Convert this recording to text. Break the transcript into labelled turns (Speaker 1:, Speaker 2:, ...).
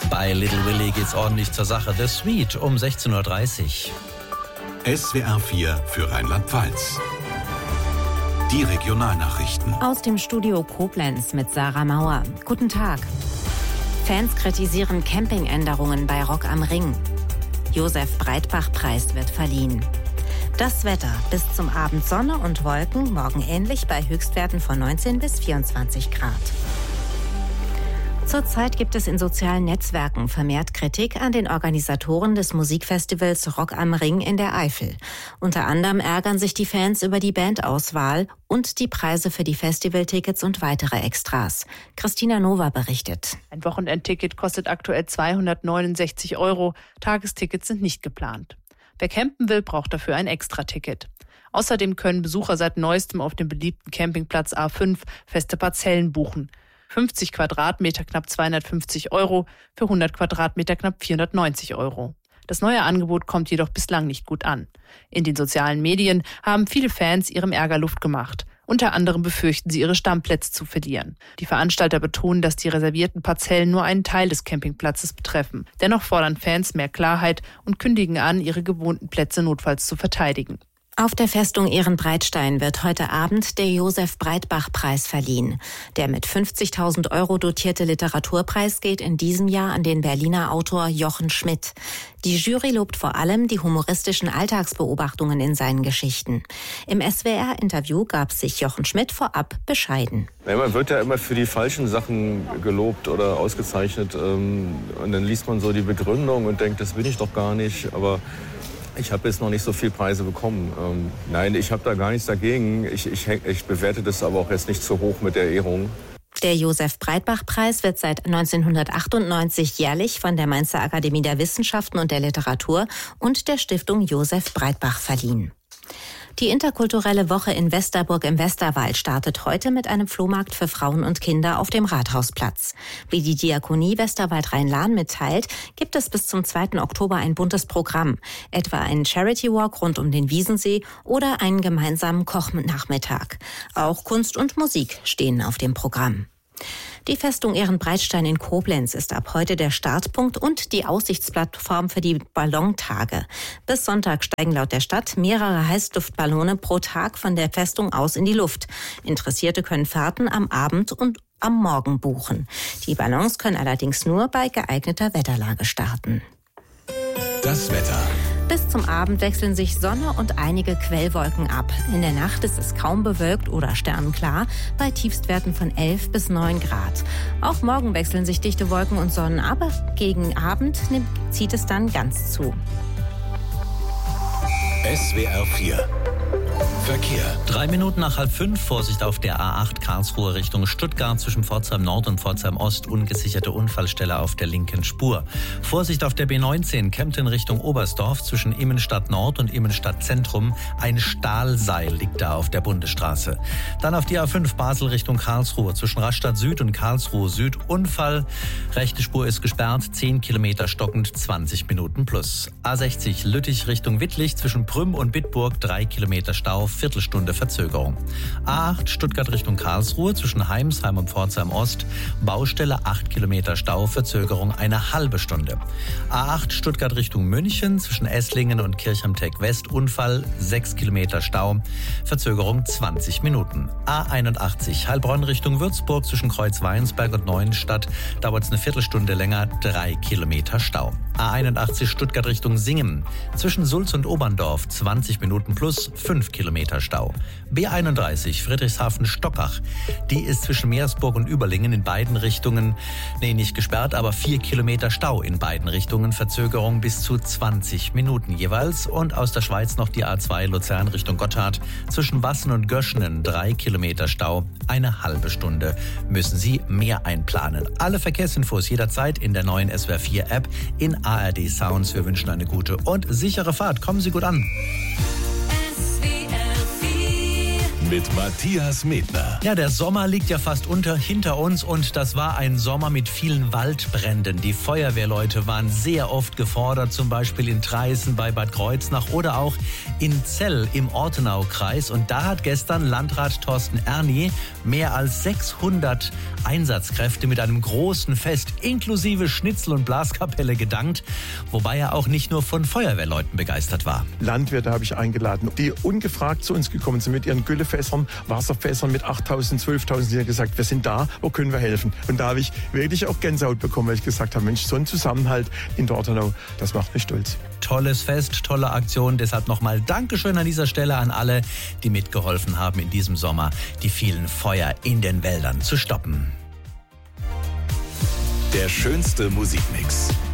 Speaker 1: Bei Little Willy geht's ordentlich zur Sache. The Sweet um 16.30 Uhr.
Speaker 2: SWR 4 für Rheinland-Pfalz. Die Regionalnachrichten.
Speaker 3: Aus dem Studio Koblenz mit Sarah Mauer. Guten Tag. Fans kritisieren Campingänderungen bei Rock am Ring. Josef-Breitbach-Preis wird verliehen. Das Wetter: bis zum Abend Sonne und Wolken, morgen ähnlich bei Höchstwerten von 19 bis 24 Grad. Zurzeit gibt es in sozialen Netzwerken vermehrt Kritik an den Organisatoren des Musikfestivals Rock am Ring in der Eifel. Unter anderem ärgern sich die Fans über die Bandauswahl und die Preise für die Festivaltickets und weitere Extras. Christina Nova berichtet.
Speaker 4: Ein Wochenendticket kostet aktuell 269 €. Tagestickets sind nicht geplant. Wer campen will, braucht dafür ein Extraticket. Außerdem können Besucher seit neuestem auf dem beliebten Campingplatz A5 feste Parzellen buchen. 50 Quadratmeter knapp 250 €, für 100 Quadratmeter knapp 490 €. Das neue Angebot kommt jedoch bislang nicht gut an. In den sozialen Medien haben viele Fans ihrem Ärger Luft gemacht. Unter anderem befürchten sie, ihre Stammplätze zu verlieren. Die Veranstalter betonen, dass die reservierten Parzellen nur einen Teil des Campingplatzes betreffen. Dennoch fordern Fans mehr Klarheit und kündigen an, ihre gewohnten Plätze notfalls zu verteidigen.
Speaker 3: Auf der Festung Ehrenbreitstein wird heute Abend der Josef-Breitbach-Preis verliehen. Der mit 50.000 € dotierte Literaturpreis geht in diesem Jahr an den Berliner Autor Jochen Schmidt. Die Jury lobt vor allem die humoristischen Alltagsbeobachtungen in seinen Geschichten. Im SWR-Interview gab sich Jochen Schmidt vorab bescheiden.
Speaker 5: Ja, man wird ja immer für die falschen Sachen gelobt oder ausgezeichnet. Und dann liest man so die Begründung und denkt, das will ich doch gar nicht. Aber ich habe jetzt noch nicht so viele Preise bekommen. Nein, ich habe da gar nichts dagegen. Ich bewerte das aber auch jetzt nicht zu hoch mit der Ehrung.
Speaker 3: Der Josef-Breitbach-Preis wird seit 1998 jährlich von der Mainzer Akademie der Wissenschaften und der Literatur und der Stiftung Josef Breitbach verliehen. Die interkulturelle Woche in Westerburg im Westerwald startet heute mit einem Flohmarkt für Frauen und Kinder auf dem Rathausplatz. Wie die Diakonie Westerwald Rhein-Lahn mitteilt, gibt es bis zum 2. Oktober ein buntes Programm, etwa einen Charity Walk rund um den Wiesensee oder einen gemeinsamen Kochnachmittag. Auch Kunst und Musik stehen auf dem Programm. Die Festung Ehrenbreitstein in Koblenz ist ab heute der Startpunkt und die Aussichtsplattform für die Ballontage. Bis Sonntag steigen laut der Stadt mehrere Heißluftballone pro Tag von der Festung aus in die Luft. Interessierte können Fahrten am Abend und am Morgen buchen. Die Ballons können allerdings nur bei geeigneter Wetterlage starten.
Speaker 2: Das Wetter.
Speaker 3: Bis zum Abend wechseln sich Sonne und einige Quellwolken ab. In der Nacht ist es kaum bewölkt oder sternenklar, bei Tiefstwerten von 11 bis 9 Grad. Auch morgen wechseln sich dichte Wolken und Sonnen ab, aber gegen Abend zieht es dann ganz zu.
Speaker 2: SWR 4 Verkehr.
Speaker 1: 3 Minuten nach 4:30, Vorsicht auf der A8 Karlsruhe Richtung Stuttgart zwischen Pforzheim Nord und Pforzheim Ost, ungesicherte Unfallstelle auf der linken Spur. Vorsicht auf der B19 Kempten Richtung Oberstdorf zwischen Immenstadt Nord und Immenstadt Zentrum. Ein Stahlseil liegt da auf der Bundesstraße. Dann auf die A5 Basel Richtung Karlsruhe zwischen Rastatt Süd und Karlsruhe Süd. Unfall. Rechte Spur ist gesperrt, 10 Kilometer stockend, 20 Minuten plus. A60 Lüttich Richtung Wittlich zwischen Prüm und Bitburg, 3 Kilometer Stau, Viertelstunde Verzögerung. A8 Stuttgart Richtung Karlsruhe zwischen Heimsheim und Pforzheim Ost. Baustelle 8 Kilometer Stau, Verzögerung eine halbe Stunde. A8 Stuttgart Richtung München zwischen Esslingen und Kirchheim-Teck West. Unfall 6 Kilometer Stau, Verzögerung 20 Minuten. A81 Heilbronn Richtung Würzburg zwischen Kreuz-Weinsberg und Neuenstadt. Dauert es eine Viertelstunde länger, 3 Kilometer Stau. A81 Stuttgart Richtung Singen zwischen Sulz und Oberndorf 20 Minuten plus 5 Kilometer Stau. B31 Friedrichshafen-Stockach, die ist zwischen Meersburg und Überlingen in beiden Richtungen, nicht gesperrt, aber 4 Kilometer Stau in beiden Richtungen, Verzögerung bis zu 20 Minuten jeweils. Und aus der Schweiz noch die A2 Luzern Richtung Gotthard zwischen Wassen und Göschenen, 3 Kilometer Stau, eine halbe Stunde. Müssen Sie mehr einplanen. Alle Verkehrsinfos jederzeit in der neuen SWR 4 App in ARD Sounds. Wir wünschen eine gute und sichere Fahrt. Kommen Sie gut an.
Speaker 2: mit Matthias Medner.
Speaker 1: Ja, der Sommer liegt ja fast hinter uns und das war ein Sommer mit vielen Waldbränden. Die Feuerwehrleute waren sehr oft gefordert, zum Beispiel in Traisen bei Bad Kreuznach oder auch in Zell im Ortenaukreis. Und da hat gestern Landrat Thorsten Erni mehr als 600 Einsatzkräfte mit einem großen Fest inklusive Schnitzel- und Blaskapelle gedankt, wobei er auch nicht nur von Feuerwehrleuten begeistert war.
Speaker 6: Landwirte habe ich eingeladen, die ungefragt zu uns gekommen sind mit ihren Güllefässern, Wasserfässern mit 8.000, 12.000. Die haben gesagt, wir sind da, wo können wir helfen? Und da habe ich wirklich auch Gänsehaut bekommen, weil ich gesagt habe, Mensch, so ein Zusammenhalt in Ortenau, das macht mich stolz.
Speaker 1: Tolles Fest, tolle Aktion. Deshalb nochmal Dankeschön an dieser Stelle an alle, die mitgeholfen haben, in diesem Sommer die vielen Feuer in den Wäldern zu stoppen.
Speaker 2: Der schönste Musikmix.